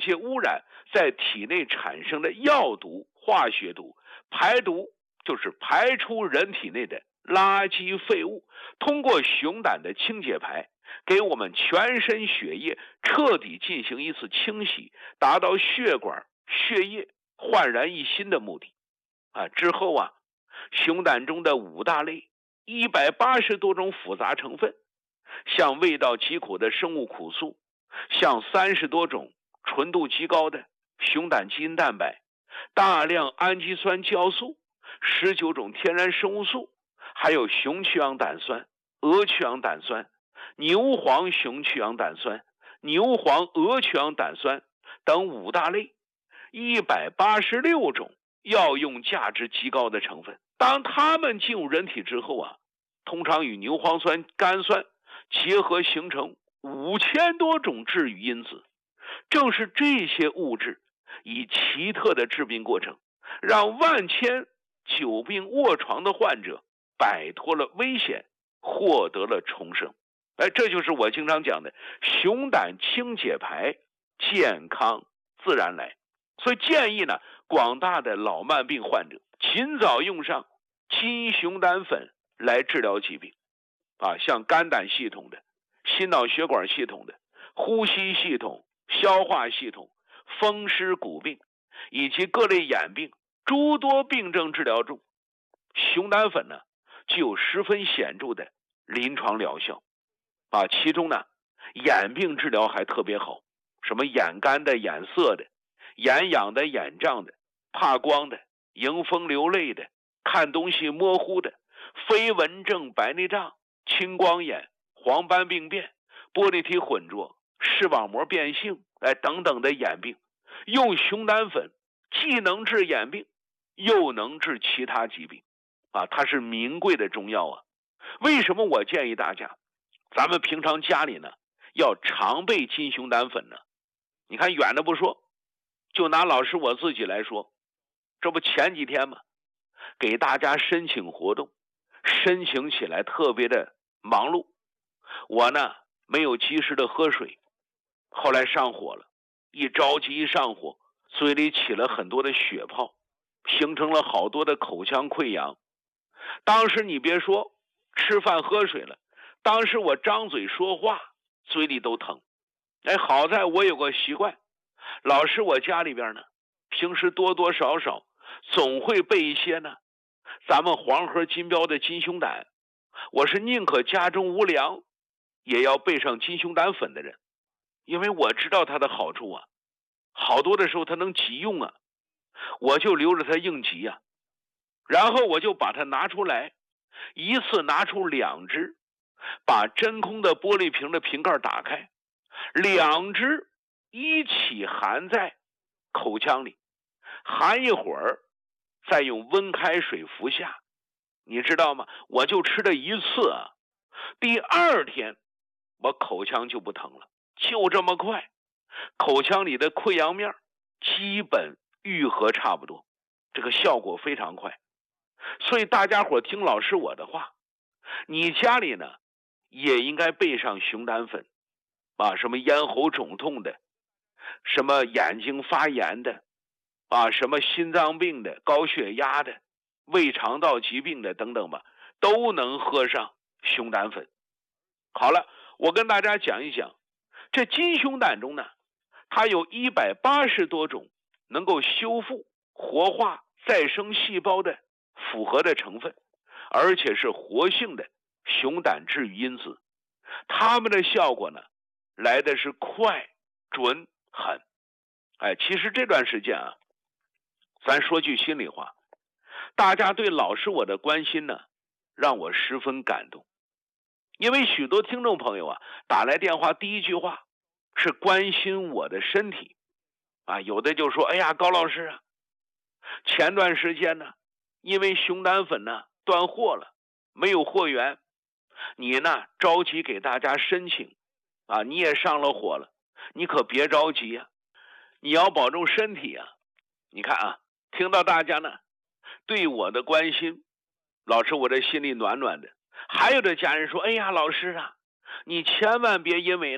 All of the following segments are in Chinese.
些污染在体内产生的药毒、化学毒，排毒就是排出人体内的垃圾废物，通过熊胆的清解排，给我们全身血液彻底进行一次清洗，达到血管、血液焕然一新的目的。之后熊胆中的5大类180多种复杂成分，像味道极苦的生物苦素，像30多种纯度极高的熊胆基因蛋白，大量氨基酸酵素，19种天然生物素，还有熊去氧胆酸、鹅去氧胆酸、牛黄熊去氧胆酸、牛黄鹅去氧胆酸等5大类186种药用价值极高的成分。当它们进入人体之后通常与牛磺酸苷酸结合，形成5000多种治愈因子。正是这些物质以奇特的致病过程，让万千久病卧床的患者摆脱了危险，获得了重生。这就是我经常讲的熊胆清解排，健康自然来。所以建议呢，广大的老慢病患者尽早用上金熊胆粉来治疗疾病像肝胆系统的、心脑血管系统的、呼吸系统、消化系统、风湿骨病以及各类眼病诸多病症治疗中，熊胆粉呢具有十分显著的临床疗效其中呢眼病治疗还特别好，什么眼干的、眼涩的、眼痒的、眼胀的、怕光的、迎风流泪的、看东西模糊的、飞蚊症、白内障、青光眼、黄斑病变、玻璃体混浊、视网膜变性等等的眼病，用熊胆粉既能治眼病又能治其他疾病它是名贵的中药为什么我建议大家咱们平常家里呢要常备金熊胆粉呢？你看远的不说，就拿老师我自己来说，这不前几天嘛，给大家申请活动，申请起来特别的忙碌，我呢没有及时的喝水，后来上火了，一着急一上火，嘴里起了很多的血泡，形成了好多的口腔溃疡。当时你别说吃饭喝水了，当时我张嘴说话嘴里都疼。好在我有个习惯，老师我家里边呢平时多多少少总会备一些呢咱们黄河金标的金熊胆，我是宁可家中无粮也要备上金熊胆粉的人，因为我知道它的好处好多的时候它能急用我就留着它应急然后我就把它拿出来，一次拿出2只，把真空的玻璃瓶的瓶盖打开，2只一起含在口腔里，含一会儿再用温开水服下。你知道吗？我就吃了一次第2天我口腔就不疼了，就这么快，口腔里的溃疡面基本愈合差不多，这个效果非常快。所以大家伙听老师我的话，你家里呢也应该备上熊胆粉什么咽喉肿痛的，什么眼睛发炎的什么心脏病的、高血压的、胃肠道疾病的等等吧，都能喝上熊胆粉。好了，我跟大家讲一讲这金熊胆中呢，它有180多种能够修复、活化、再生细胞的复合的成分，而且是活性的熊胆治愈因子。它们的效果呢来的是快、准、狠。其实这段时间咱说句心里话，大家对老师我的关心呢让我十分感动。因为许多听众朋友打来电话第一句话是关心我的身体有的就说哎呀高老师前段时间呢因为熊胆粉呢断货了，没有货源，你呢着急给大家申请你也上了火了，你可别着急你要保重身体你看听到大家呢对我的关心，老师我这心里暖暖的。还有的家人说哎呀老师你千万别因为呢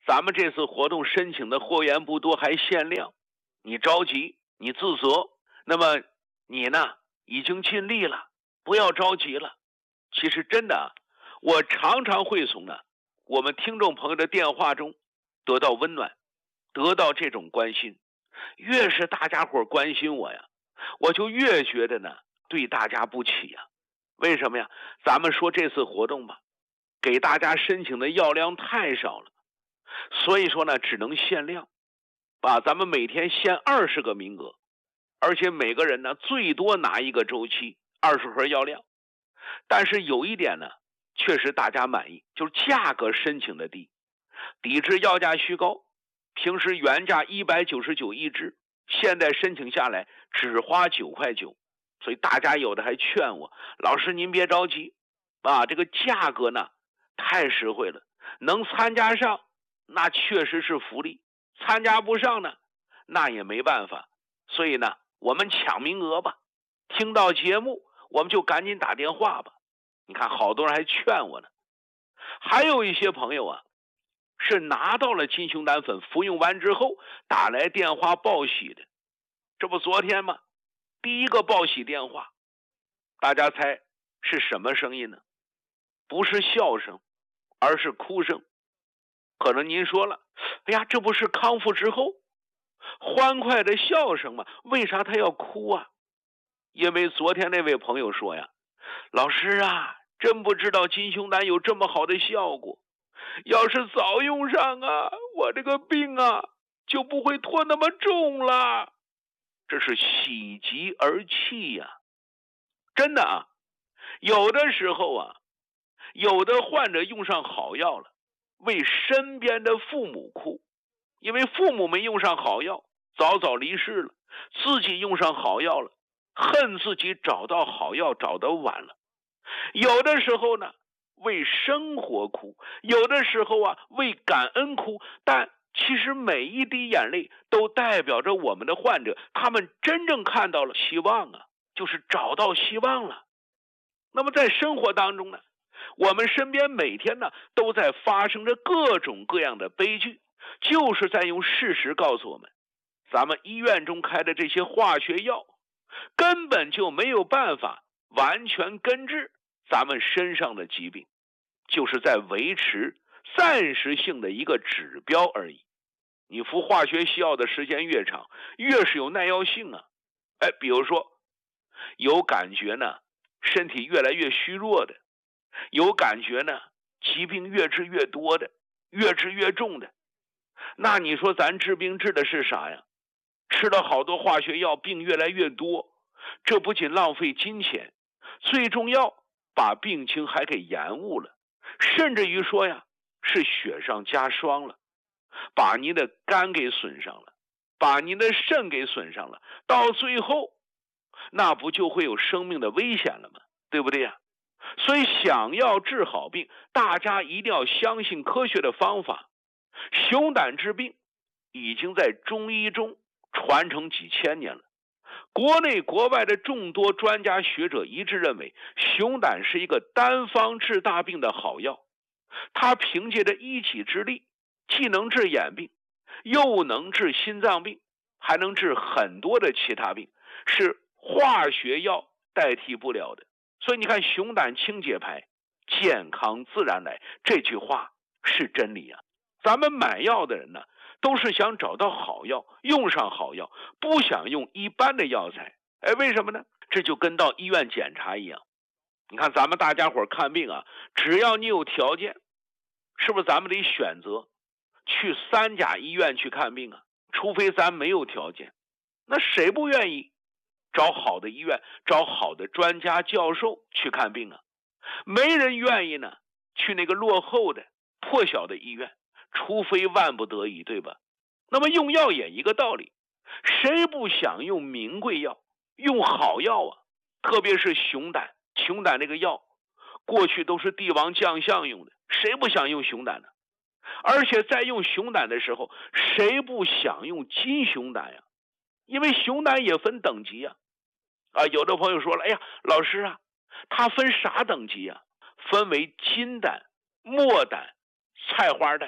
咱们这次活动申请的货源不多，还限量，你着急，你自责，那么你呢已经尽力了，不要着急了。其实真的，我常常会从我们听众朋友的电话中得到温暖，得到这种关心。越是大家伙关心我呀，我就越觉得对大家不起呀。为什么呀？咱们说这次活动吧，给大家申请的药量太少了，所以说只能限量，咱们每天限20个名额，而且每个人最多拿一个周期20盒药量。但是有一点确实大家满意，就是价格申请的低，抵制药价虚高，平时原价199一支，现在申请下来只花9块9。所以大家有的还劝我，老师您别着急，这个价格太实惠了，能参加上那确实是福利，参加不上那也没办法。所以我们抢名额吧，听到节目我们就赶紧打电话吧。你看好多人还劝我呢。还有一些朋友是拿到了金熊胆粉，服用完之后打来电话报喜的。这不昨天吗？第一个报喜电话，大家猜是什么声音呢？不是笑声，而是哭声。可能您说了，哎呀，这不是康复之后欢快的笑声吗？为啥他要哭啊？因为昨天那位朋友说呀，老师啊，真不知道金熊胆有这么好的效果，要是早用上我这个病就不会拖那么重了。这是喜极而泣呀。真的有的时候有的患者用上好药了，为身边的父母哭，因为父母没用上好药，早早离世了，自己用上好药了，恨自己找到好药找得晚了。有的时候为生活哭，有的时候为感恩哭，但其实每一滴眼泪都代表着我们的患者，他们真正看到了希望就是找到希望了。那么在生活当中我们身边每天都在发生着各种各样的悲剧，就是在用事实告诉我们，咱们医院中开的这些化学药根本就没有办法完全根治咱们身上的疾病，就是在维持暂时性的一个指标而已。你服化学药的时间越长，越是有耐药性比如说有感觉身体越来越虚弱的，有感觉疾病越治越多的，越治越重的，那你说咱治病治的是啥呀？吃了好多化学药，病越来越多，这不仅浪费金钱，最重要把病情还给延误了，甚至于说是雪上加霜了，把您的肝给损伤了，把您的肾给损伤了，到最后那不就会有生命的危险了吗？对不对呀？所以想要治好病，大家一定要相信科学的方法。熊胆治病已经在中医中传承几千年了，国内国外的众多专家学者一致认为，熊胆是一个单方治大病的好药。它凭借着一己之力，既能治眼病，又能治心脏病，还能治很多的其他病，是化学药代替不了的。所以你看，熊胆清洁牌，健康自然来，这句话是真理咱们买药的人都是想找到好药，用上好药，不想用一般的药材。为什么呢？这就跟到医院检查一样。你看咱们大家伙看病只要你有条件，是不是咱们得选择去3甲医院去看病除非咱没有条件，那谁不愿意找好的医院，找好的专家教授去看病没人愿意去那个落后的破小的医院，除非万不得已，对吧？那么用药也一个道理，谁不想用名贵药，用好药特别是熊胆这个药过去都是帝王将相用的，谁不想用熊胆呢？而且在用熊胆的时候，谁不想用金熊胆呀？因为熊胆也分等级有的朋友说了，哎呀，老师它分啥等级分为金胆、墨胆、菜花胆。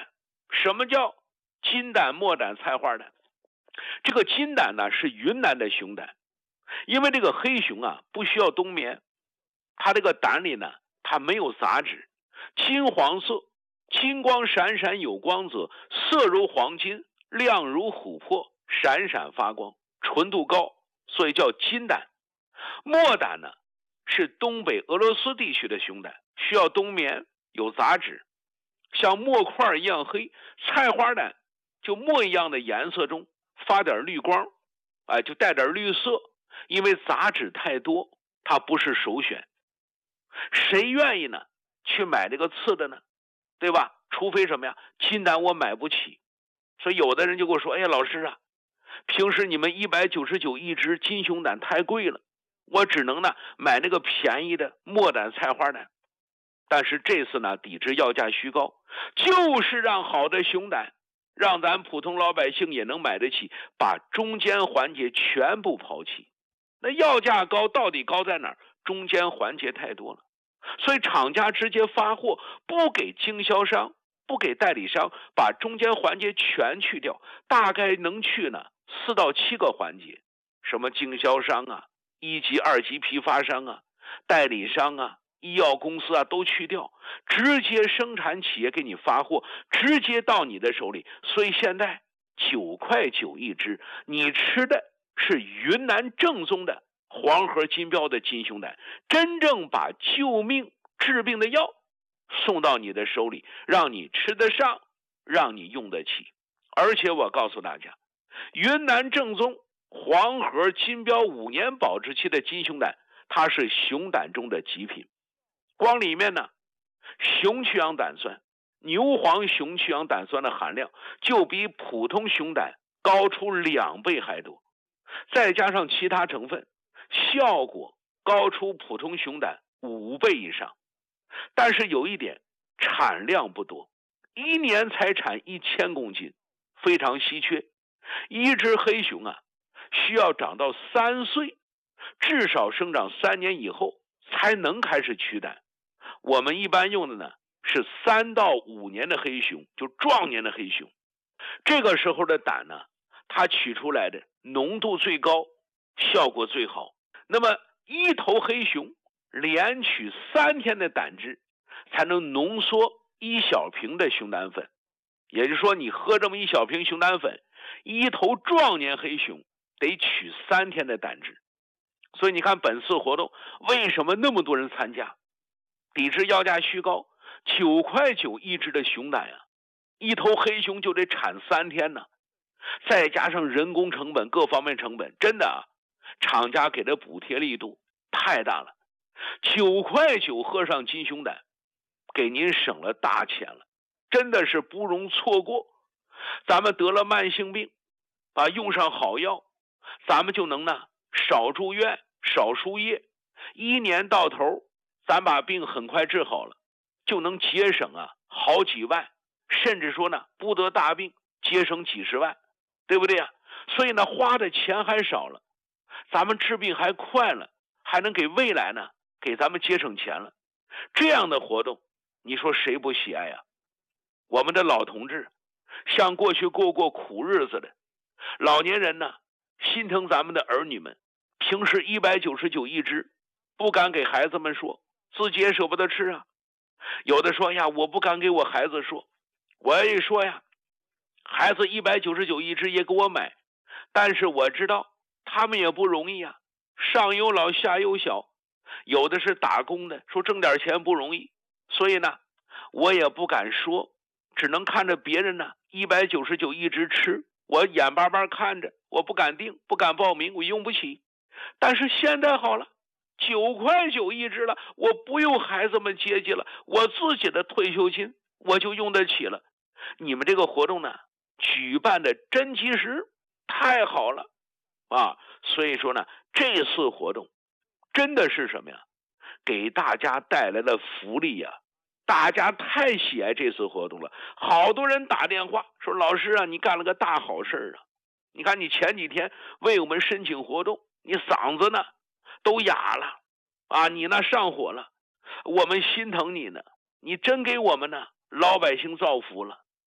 什么叫金胆、墨胆、菜花胆？这个金胆呢是云南的熊胆，因为这个黑熊啊不需要冬眠，它这个胆里呢它没有杂质，金黄色，金光闪闪有光泽，色如黄金，亮如琥珀，闪闪发光，纯度高，所以叫金胆。墨胆呢是东北俄罗斯地区的熊胆，需要冬眠，有杂质，像墨块一样黑。菜花胆就墨一样的颜色中发点绿光，就带点绿色，因为杂质太多，它不是首选。谁愿意呢去买这个次的呢？对吧？除非什么呀？金胆我买不起。所以有的人就跟我说，哎呀，老师啊，平时你们199一只金熊胆太贵了，我只能呢买那个便宜的墨胆、菜花胆。但是这次呢抵制要价虚高，就是让好的熊胆让咱普通老百姓也能买得起，把中间环节全部抛弃。那要价高到底高在哪儿？中间环节太多了，所以厂家直接发货，不给经销商，不给代理商，把中间环节全去掉，大概能去呢4到7个环节，什么经销商啊、1级、2级批发商啊、代理商啊、医药公司啊都去掉，直接生产企业给你发货，直接到你的手里。所以现在9.9块一只，你吃的是云南正宗的黄河金标的金熊胆，真正把救命治病的药送到你的手里，让你吃得上，让你用得起。而且我告诉大家，云南正宗黄河金标5年保质期的金熊胆，它是熊胆中的极品。光里面呢，熊去氧胆酸、牛黄熊去氧胆酸的含量就比普通熊胆高出2倍还多，再加上其他成分，效果高出普通熊胆5倍以上。但是有一点，产量不多，1年才产1000公斤，非常稀缺。一只黑熊啊，需要长到3岁，至少生长3年以后才能开始取胆。我们一般用的呢是3到5年的黑熊，就壮年的黑熊。这个时候的胆呢，它取出来的浓度最高，效果最好。那么一头黑熊连取3天的胆汁，才能浓缩1小瓶的熊胆粉。也就是说，你喝这么1小瓶熊胆粉，一头壮年黑熊得取3天的胆汁。所以你看本次活动为什么那么多人参加？抵制要价虚高，9.9块一只的熊胆啊，一头黑熊就得产3天呢，再加上人工成本各方面成本，真的啊，厂家给的补贴力度太大了。9.9块喝上金熊胆，给您省了大钱了，真的是不容错过。咱们得了慢性病，用上好药，咱们就能呢少住院、少输液，1年到头咱把病很快治好了，就能节省好几万，甚至说呢不得大病节省几十万，对不对啊？所以呢花的钱还少了，咱们治病还快了，还能给未来呢给咱们节省钱了。这样的活动你说谁不喜爱啊？我们的老同志，像过去过苦日子的老年人呢，心疼咱们的儿女们，平时199一只，不敢给孩子们说，自己也舍不得吃啊。有的说呀，我不敢给我孩子说，我也说呀，孩子199一只也给我买，但是我知道他们也不容易啊，上有老下有小，有的是打工的，说挣点钱不容易，所以呢我也不敢说，只能看着别人呢199一只吃，我眼巴巴看着，我不敢订，不敢报名，我用不起。但是现在好了，9.9块一只了，我不用孩子们接济了，我自己的退休金我就用得起了。你们这个活动呢举办的真及时，太好了啊！所以说呢，这次活动真的是什么呀？给大家带来了福利呀！大家太喜爱这次活动了，好多人打电话说，老师啊，你干了个大好事啊！你看你前几天为我们申请活动，你嗓子呢都哑了啊，你那上火了，我们心疼你呢，你真给我们呢老百姓造福了。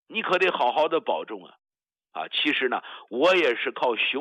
你可得好好的保重啊！其实呢，我也是靠熊